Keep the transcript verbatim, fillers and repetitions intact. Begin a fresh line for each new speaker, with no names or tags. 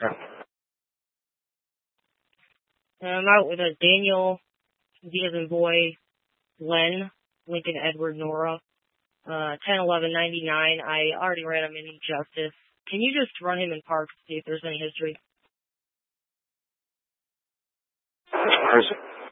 Yeah.
And I'm out with a Daniel, D as in boy, Glenn, Lincoln Edward Nora, uh, ten eleven ninety-nine. I already ran him in Justice. Can you just run him in park to see if there's any history?
Where is it?